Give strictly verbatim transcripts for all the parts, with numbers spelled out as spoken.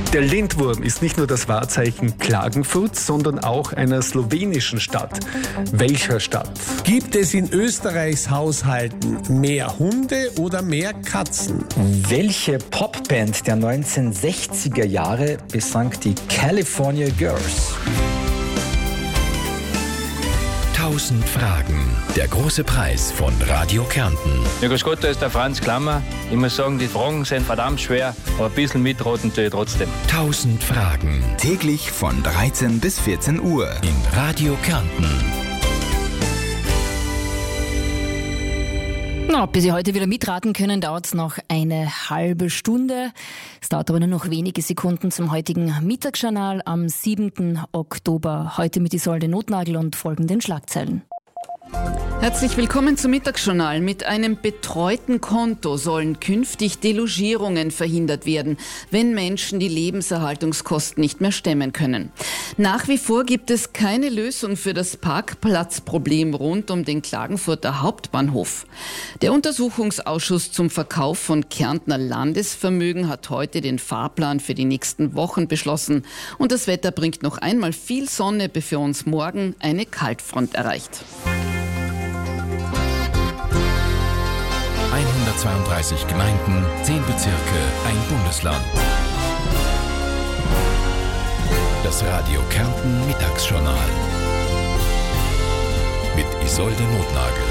Der Lindwurm ist nicht nur das Wahrzeichen Klagenfurts, sondern auch einer slowenischen Stadt. Welcher Stadt? Gibt es in Österreichs Haushalten mehr Hunde oder mehr Katzen? Welche Popband der neunzehnhundertsechziger Jahre besang die California Girls? Tausend Fragen. Der große Preis von Radio Kärnten. Ja, grüß Gott, da ist der Franz Klammer. Ich muss sagen, die Fragen sind verdammt schwer, aber ein bisschen mitraten tue ich trotzdem. Tausend Fragen. Täglich von dreizehn bis vierzehn Uhr. In Radio Kärnten. Na, bis Sie heute wieder mitraten können, dauert es noch eine halbe Stunde. Es dauert aber nur noch wenige Sekunden zum heutigen Mittagsjournal am siebten Oktober. Heute mit Isolde Notnagel und folgenden Schlagzeilen. Herzlich willkommen zum Mittagsjournal. Mit einem betreuten Konto sollen künftig Delogierungen verhindert werden, wenn Menschen die Lebenserhaltungskosten nicht mehr stemmen können. Nach wie vor gibt es keine Lösung für das Parkplatzproblem rund um den Klagenfurter Hauptbahnhof. Der Untersuchungsausschuss zum Verkauf von Kärntner Landesvermögen hat heute den Fahrplan für die nächsten Wochen beschlossen. Und das Wetter bringt noch einmal viel Sonne, bevor uns morgen eine Kaltfront erreicht. hundertzweiunddreißig Gemeinden, zehn Bezirke, ein Bundesland. Das Radio Kärnten Mittagsjournal mit Isolde Notnagel.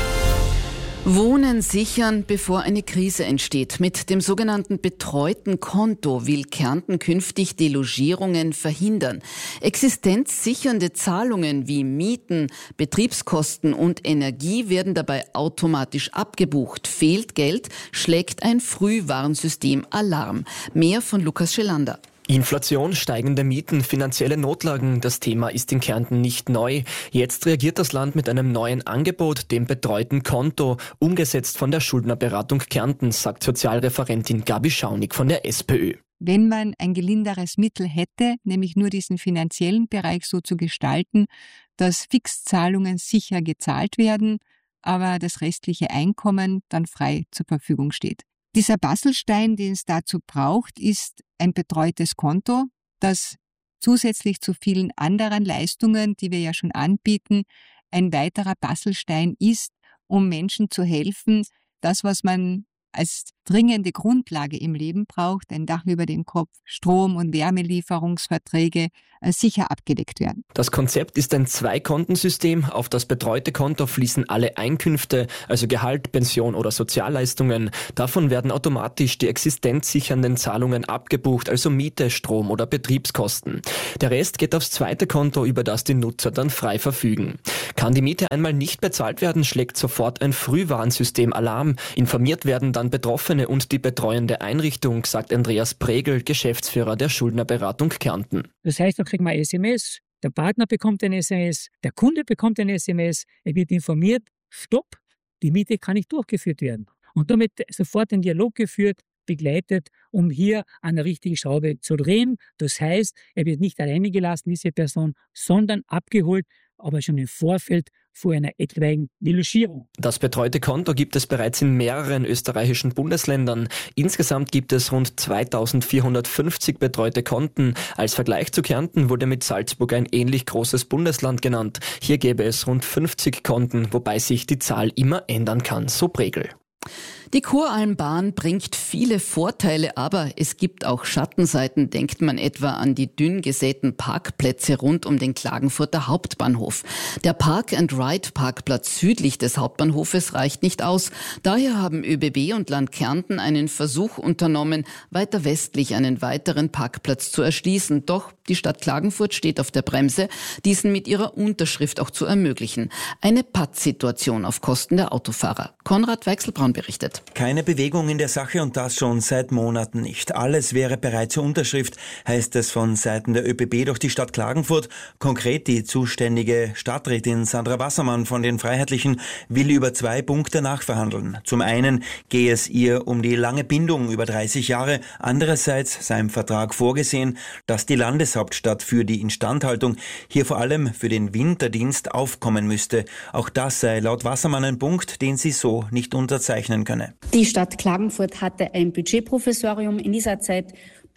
Wohnen sichern, bevor eine Krise entsteht. Mit dem sogenannten betreuten Konto will Kärnten künftig Delogierungen verhindern. Existenzsichernde Zahlungen wie Mieten, Betriebskosten und Energie werden dabei automatisch abgebucht. Fehlt Geld, schlägt ein Frühwarnsystem Alarm. Mehr von Lukas Schelander. Inflation, steigende Mieten, finanzielle Notlagen, das Thema ist in Kärnten nicht neu. Jetzt reagiert das Land mit einem neuen Angebot, dem betreuten Konto, umgesetzt von der Schuldnerberatung Kärnten, sagt Sozialreferentin Gabi Schaunig von der SPÖ. Wenn man ein gelinderes Mittel hätte, nämlich nur diesen finanziellen Bereich so zu gestalten, dass Fixzahlungen sicher gezahlt werden, aber das restliche Einkommen dann frei zur Verfügung steht. Dieser Bastelstein, den es dazu braucht, ist ein betreutes Konto, das zusätzlich zu vielen anderen Leistungen, die wir ja schon anbieten, ein weiterer Bastelstein ist, um Menschen zu helfen, das, was man als dringende Grundlage im Leben braucht, ein Dach über dem Kopf, Strom- und Wärmelieferungsverträge, sicher abgedeckt werden. Das Konzept ist ein Zweikontensystem. Auf das betreute Konto fließen alle Einkünfte, also Gehalt, Pension oder Sozialleistungen. Davon werden automatisch die existenzsichernden Zahlungen abgebucht, also Miete, Strom oder Betriebskosten. Der Rest geht aufs zweite Konto, über das die Nutzer dann frei verfügen. Kann die Miete einmal nicht bezahlt werden, schlägt sofort ein Frühwarnsystem Alarm. Informiert werden dann Betroffene und die betreuende Einrichtung, sagt Andreas Pregel, Geschäftsführer der Schuldnerberatung Kärnten. Das heißt, da kriegt man ein S M S, der Partner bekommt ein S M S, der Kunde bekommt ein S M S, er wird informiert, stopp, die Miete kann nicht durchgeführt werden. Und damit sofort ein Dialog geführt, begleitet, um hier an der richtigen Schraube zu drehen. Das heißt, er wird nicht alleine gelassen, diese Person, sondern abgeholt, aber schon im Vorfeld vor einer etwaigen Delogierung. Das betreute Konto gibt es bereits in mehreren österreichischen Bundesländern. Insgesamt gibt es rund zweitausendvierhundertfünfzig betreute Konten. Als Vergleich zu Kärnten wurde mit Salzburg ein ähnlich großes Bundesland genannt. Hier gäbe es rund fünfzig Konten, wobei sich die Zahl immer ändern kann, so Pregel. Die Kuralmbahn bringt viele Vorteile, aber es gibt auch Schattenseiten. Denkt man etwa an die dünn gesäten Parkplätze rund um den Klagenfurter Hauptbahnhof. Der Park-and-Ride-Parkplatz südlich des Hauptbahnhofes reicht nicht aus. Daher haben ÖBB und Land Kärnten einen Versuch unternommen, weiter westlich einen weiteren Parkplatz zu erschließen. Doch die Stadt Klagenfurt steht auf der Bremse, diesen mit ihrer Unterschrift auch zu ermöglichen. Eine Pattsituation auf Kosten der Autofahrer. Konrad Weichselbraun berichtet. Keine Bewegung in der Sache und das schon seit Monaten nicht. Alles wäre bereit zur Unterschrift, heißt es von Seiten der ÖBB durch die Stadt Klagenfurt. Konkret die zuständige Stadträtin Sandra Wassermann von den Freiheitlichen will über zwei Punkte nachverhandeln. Zum einen gehe es ihr um die lange Bindung über dreißig Jahre. Andererseits sei im Vertrag vorgesehen, dass die Landeshauptstadt für die Instandhaltung hier vor allem für den Winterdienst aufkommen müsste. Auch das sei laut Wassermann ein Punkt, den sie so nicht unterzeichnen könne. Die Stadt Klagenfurt hatte ein Budgetprovisorium in dieser Zeit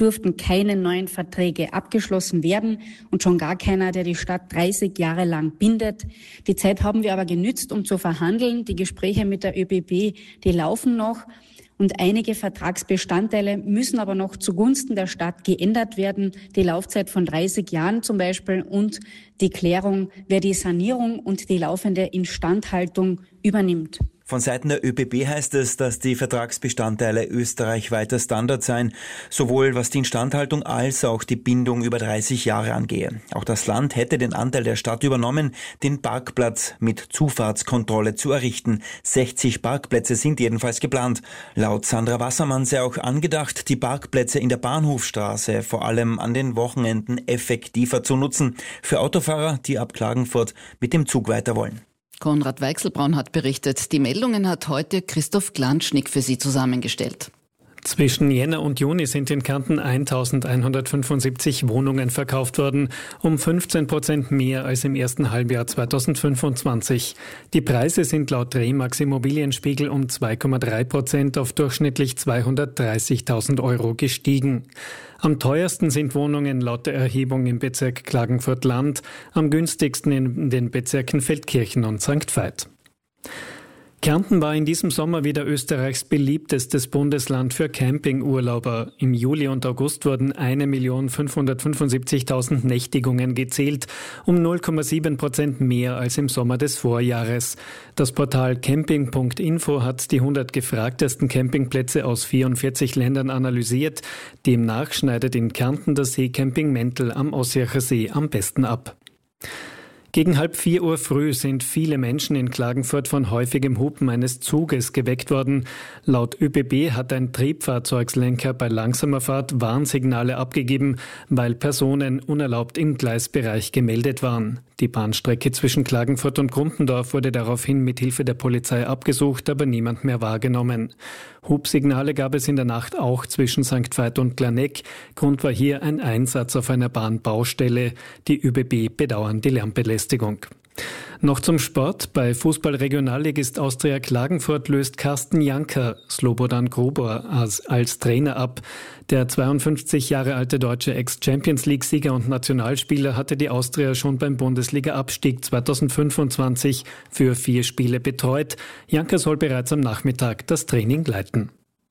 durften keine neuen Verträge abgeschlossen werden und schon gar keiner, der die Stadt dreißig Jahre lang bindet. Die Zeit haben wir aber genützt, um zu verhandeln. Die Gespräche mit der ÖBB, die laufen noch. Und einige Vertragsbestandteile müssen aber noch zugunsten der Stadt geändert werden. Die Laufzeit von dreißig Jahren zum Beispiel und die Klärung, wer die Sanierung und die laufende Instandhaltung übernimmt. Von Seiten der ÖBB heißt es, dass die Vertragsbestandteile österreichweiter Standard seien, sowohl was die Instandhaltung als auch die Bindung über dreißig Jahre angehe. Auch das Land hätte den Anteil der Stadt übernommen, den Parkplatz mit Zufahrtskontrolle zu errichten. sechzig Parkplätze sind jedenfalls geplant. Laut Sandra Wassermann sei auch angedacht, die Parkplätze in der Bahnhofstraße vor allem an den Wochenenden effektiver zu nutzen, für Autofahrer, die ab Klagenfurt mit dem Zug weiter wollen. Konrad Weichselbraun hat berichtet. Die Meldungen hat heute Christoph Glanschnick für Sie zusammengestellt. Zwischen Jänner und Juni sind in Kärnten eintausendeinhundertfünfundsiebzig Wohnungen verkauft worden, um fünfzehn Prozent mehr als im ersten Halbjahr zweitausendfünfundzwanzig. Die Preise sind laut Remax Immobilienspiegel um zwei Komma drei Prozent auf durchschnittlich zweihundertdreißigtausend Euro gestiegen. Am teuersten sind Wohnungen laut der Erhebung im Bezirk Klagenfurt-Land, am günstigsten in den Bezirken Feldkirchen und Sankt Veit. Kärnten war in diesem Sommer wieder Österreichs beliebtestes Bundesland für Campingurlauber. Im Juli und August wurden eine Million fünfhundertfünfundsiebzigtausend Nächtigungen gezählt, um null Komma sieben Prozent mehr als im Sommer des Vorjahres. Das Portal camping punkt info hat die hundert gefragtesten Campingplätze aus vierundvierzig Ländern analysiert. Demnach schneidet in Kärnten das Seecamping Mentel am Ossiacher See am besten ab. Gegen halb vier Uhr früh sind viele Menschen in Klagenfurt von häufigem Hupen eines Zuges geweckt worden. Laut ÖBB hat ein Triebfahrzeugslenker bei langsamer Fahrt Warnsignale abgegeben, weil Personen unerlaubt im Gleisbereich gemeldet waren. Die Bahnstrecke zwischen Klagenfurt und Grumpendorf wurde daraufhin mit Hilfe der Polizei abgesucht, aber niemand mehr wahrgenommen. Hubsignale gab es in der Nacht auch zwischen Sankt Veit und Glaneck. Grund war hier ein Einsatz auf einer Bahnbaustelle. Die ÖBB bedauern die Lärmbelästigung. Noch zum Sport. Bei Fußball-Regionalligist Austria Klagenfurt löst Carsten Janker Slobodan Grubor als, als Trainer ab. Der zweiundfünfzig Jahre alte deutsche Ex-Champions-League-Sieger und Nationalspieler hatte die Austria schon beim Bundesliga-Abstieg zweitausendfünfundzwanzig für vier Spiele betreut. Janker soll bereits am Nachmittag das Training leiten.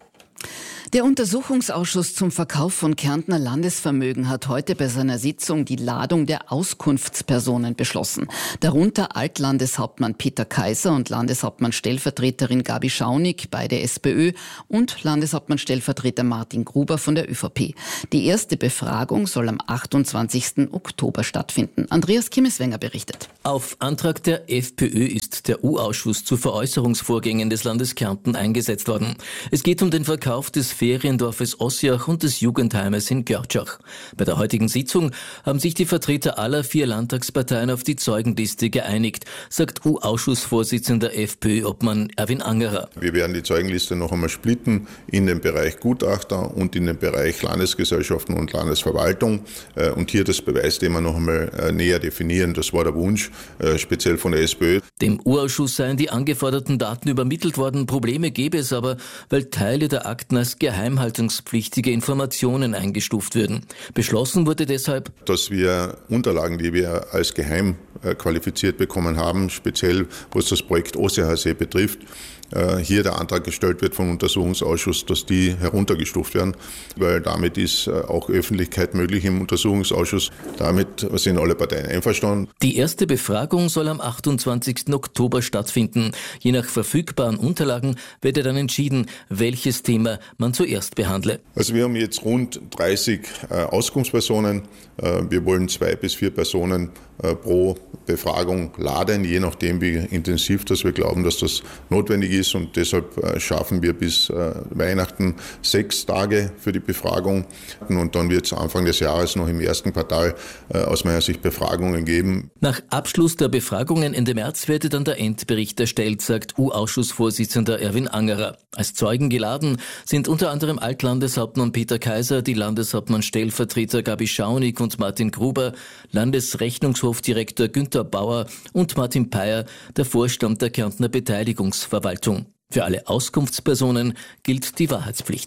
Der Untersuchungsausschuss zum Verkauf von Kärntner Landesvermögen hat heute bei seiner Sitzung die Ladung der Auskunftspersonen beschlossen. Darunter Altlandeshauptmann Peter Kaiser und Landeshauptmann-Stellvertreterin Gabi Schaunig, beide SPÖ, und Landeshauptmann-Stellvertreter Martin Gruber von der ÖVP. Die erste Befragung soll am achtundzwanzigsten Oktober stattfinden. Andreas Kimmeswenger berichtet. Auf Antrag der FPÖ ist der U-Ausschuss zu Veräußerungsvorgängen des Landes Kärnten eingesetzt worden. Es geht um den Verkauf des Feriendorfes Ossiach und des Jugendheimes in Görtschach. Bei der heutigen Sitzung haben sich die Vertreter aller vier Landtagsparteien auf die Zeugenliste geeinigt, sagt U-Ausschussvorsitzender FPÖ-Obmann Erwin Angerer. Wir werden die Zeugenliste noch einmal splitten in den Bereich Gutachter und in den Bereich Landesgesellschaften und Landesverwaltung und hier das Beweisthema noch einmal näher definieren. Das war der Wunsch, speziell von der SPÖ. Dem U-Ausschuss seien die angeforderten Daten übermittelt worden. Probleme gäbe es aber, weil Teile der Akten als geheimhaltungspflichtige Informationen eingestuft würden. Beschlossen wurde deshalb, dass wir Unterlagen, die wir als geheim qualifiziert bekommen haben, speziell was das Projekt Ossiacher See betrifft, hier der Antrag gestellt wird vom Untersuchungsausschuss, dass die heruntergestuft werden, weil damit ist auch Öffentlichkeit möglich im Untersuchungsausschuss. Damit sind alle Parteien einverstanden. Die erste Befragung soll am achtundzwanzigsten Oktober stattfinden. Je nach verfügbaren Unterlagen wird dann entschieden, welches Thema man zuerst behandle. Also wir haben jetzt rund dreißig äh, Auskunftspersonen. Äh, wir wollen zwei bis vier Personen äh, pro Befragung laden, je nachdem wie intensiv das wir glauben, dass das notwendig ist. Und deshalb äh, schaffen wir bis äh, Weihnachten sechs Tage für die Befragung. Und dann wird es Anfang des Jahres noch im ersten Quartal äh, aus meiner Sicht Befragungen geben. Nach Abschluss der Befragungen Ende März werde dann der Endbericht erstellt, sagt U-Ausschussvorsitzender Erwin Angerer. Als Zeugen geladen sind unter anderem Altlandeshauptmann Peter Kaiser, die Landeshauptmann-Stellvertreter Gabi Schaunig und Martin Gruber, Landesrechnungshofdirektor Günther Bauer und Martin Peyer, der Vorstand der Kärntner Beteiligungsverwaltung. Für alle Auskunftspersonen gilt die Wahrheitspflicht.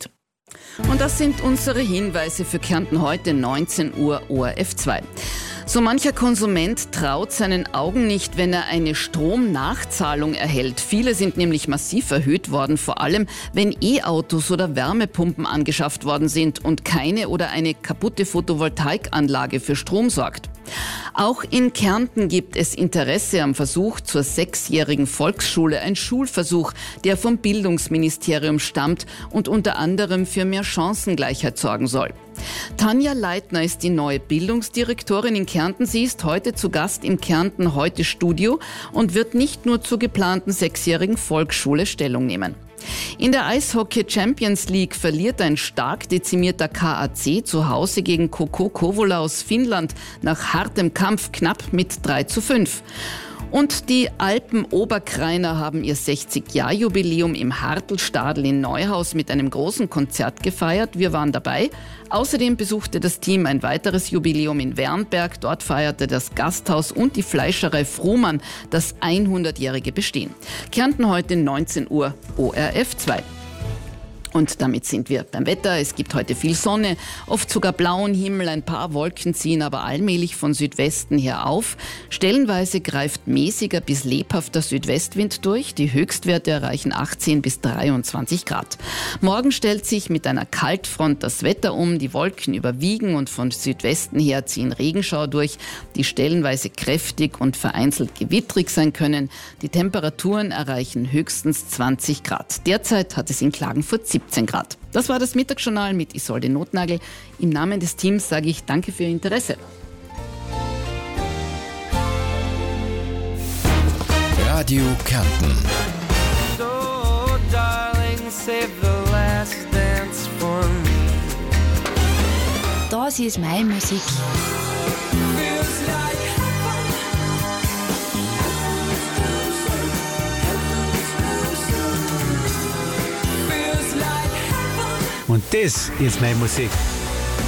Und das sind unsere Hinweise für Kärnten heute, neunzehn Uhr, O R F zwei. So mancher Konsument traut seinen Augen nicht, wenn er eine Stromnachzahlung erhält. Viele sind nämlich massiv erhöht worden, vor allem wenn E-Autos oder Wärmepumpen angeschafft worden sind und keine oder eine kaputte Photovoltaikanlage für Strom sorgt. Auch in Kärnten gibt es Interesse am Versuch zur sechsjährigen Volksschule, ein Schulversuch, der vom Bildungsministerium stammt und unter anderem für mehr Chancengleichheit sorgen soll. Tanja Leitner ist die neue Bildungsdirektorin in Kärnten. Sie ist heute zu Gast im Kärnten Heute Studio und wird nicht nur zur geplanten sechsjährigen Volksschule Stellung nehmen. In der Eishockey Champions League verliert ein stark dezimierter K A C zu Hause gegen K K Kouvola aus Finnland nach hartem Kampf knapp mit drei zu fünf. Und die Alpen-Oberkrainer haben ihr sechzig-Jahr-Jubiläum im Hartelstadl in Neuhaus mit einem großen Konzert gefeiert. Wir waren dabei. Außerdem besuchte das Team ein weiteres Jubiläum in Wernberg. Dort feierte das Gasthaus und die Fleischerei Frohmann das hundertjährige Bestehen. Kärnten heute neunzehn Uhr, O R F zwei. Und damit sind wir beim Wetter. Es gibt heute viel Sonne, oft sogar blauen Himmel. Ein paar Wolken ziehen aber allmählich von Südwesten her auf. Stellenweise greift mäßiger bis lebhafter Südwestwind durch. Die Höchstwerte erreichen achtzehn bis dreiundzwanzig Grad. Morgen stellt sich mit einer Kaltfront das Wetter um. Die Wolken überwiegen und von Südwesten her ziehen Regenschauer durch, die stellenweise kräftig und vereinzelt gewittrig sein können. Die Temperaturen erreichen höchstens zwanzig Grad. Derzeit hat es in Klagenfurt siebzehn Grad. Das war das Mittagsjournal mit Isolde Notnagel. Im Namen des Teams sage ich danke für Ihr Interesse. Radio Kärnten. So, darling, save the last dance for me. Das ist meine Musik. Und das ist meine Musik.